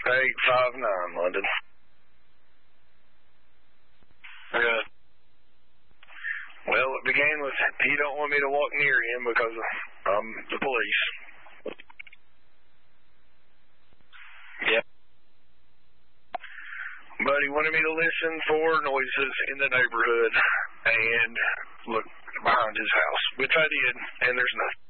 859 London. Okay. Well, it began with, he don't want me to walk near him because I'm the police. Yeah. But he wanted me to listen for noises in the neighborhood and look behind his house, which I did, and there's nothing.